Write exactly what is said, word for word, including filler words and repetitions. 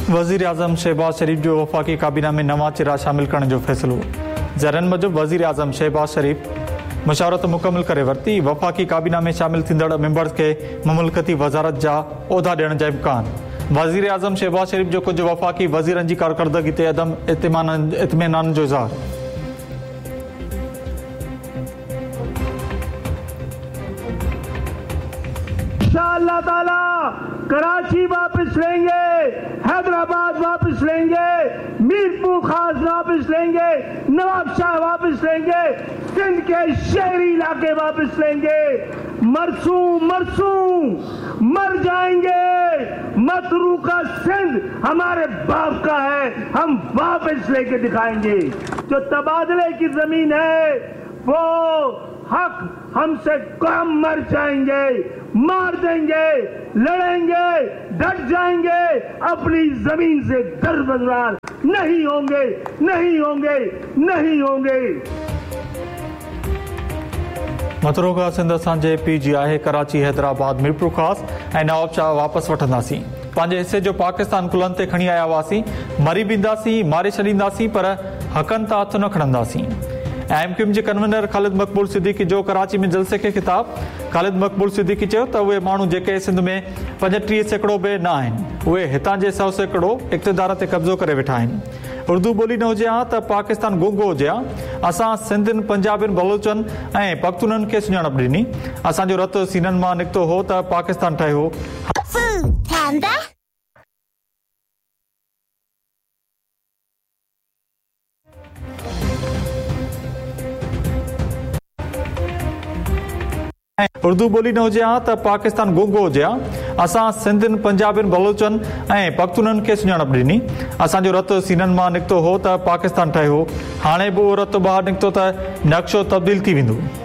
वज़ीर आज़म शहबाज शरीफ जो वफ़ाक़ी काबीना में नवां चेहरा शामिल करण जो फ़ैसिलो। ज़रन मूजिब वज़ीर आज़म शहबाज शरीफ मुशावरत मुकम्मल करे वरिती। वफ़ाक़ी काबीना में शामिल थींदड़ मेंबर्स खे ममलकती वज़ारत जा उहिदा ॾियण जा इम्कान। वज़ीर आज़म शहबाज शरीफ जो कुझु वफ़ाक़ी वज़ीरनि जी कारकर्दगी ते अदम इत्मीनान इत्मीनान जो इज़हार। अल्लाह ताला कराची वापस लेंगे, हैदराबाद वापस लेंगे, मीरपुर खास वापस लेंगे, नवाबशाह वापस लेंगे, सिंध के शहरी इलाके वापस लेंगे। मरसू मरसू मर जाएंगे। मतरूका सिंध हमारे बाप का है, हम वापस लेके दिखाएंगे। जो तबादले की जमीन है वो हक हमसे कम मर जाएंगे, मार देंगे, लड़ेंगे, डट जाएंगे, अपनी जमीन से दरबदरार नहीं होंगे, नहीं होंगे, नहीं होंगे। मतरूका सिंध असांजे पी जी आहे। कराची, हैदराबाद, मीरपुर खास ऐं नवाबशाह वापसि वठंदासीं। पंहिंजे हिसे जो पाकिस्तान कुलनि ते खणी आया हुआसीं। मरी बींदासीं, मारे छॾींदासीं, पर हक़नि तां हथ न खणंदासीं। एम क्यू एम जे कन्वीनर ख़ालिद मक़बूल सिद्दीकी जो कराची में जलसे खे ख़िताब। ख़ालिद मक़बूल सिद्दीकी चयो त उहे माण्हू जेके सिंध में पंजटीह सैकड़ो बि न आहिनि, उहे हितां जे सौ सैकड़ो इक़्तिदार ते कब्ज़ो करे वेठा आहिनि। उर्दू ॿोली न हुजे हा त पाकिस्तान गूंगो हुजे हा। असां सिंधियुनि, पंजाबियुनि, बलोचनि ऐं पख्तूननि खे सुञाणप ॾिनी। असांजो रत सीननि मां निकितो हो त पाकिस्तान ठहियो। उर्दू ॿोली न हुजे हा त पाकिस्तान गूंगो हुजे हा। असां सिंधियुनि, पंजाबियुनि, बलोचनि ऐं पख्तूननि खे सुञाणप ॾिनी। असांजो रत सीननि मां निकितो हो त पाकिस्तान ठहियो। हाणे बि उहो रत ॿाहिरि निकितो त नक्शो तब्दील थी वेंदो।